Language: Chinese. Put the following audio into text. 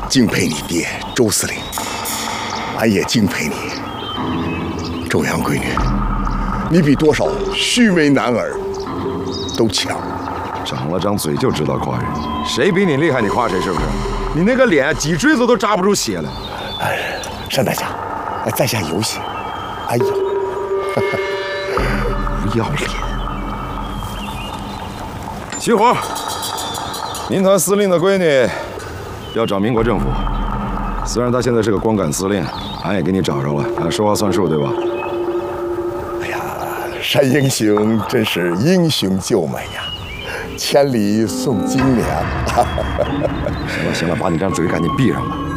敬佩你爹周司令，俺也敬佩你周阳闺女，你比多少须眉男儿都强。 长了张嘴就知道夸人，谁比你厉害你夸谁是不是？你那个脸脊椎子都扎不出血来。 哎，单大侠，在下有喜。哎呀， 不要脸！齐火，民团司令的闺女要找民国政府，虽然她现在是个光杆司令，俺也给你找着了，俺说话算数，对吧？ 哎呀，单英雄真是英雄救美呀！千里送金莲。 行了行了，把你张嘴赶紧闭上吧。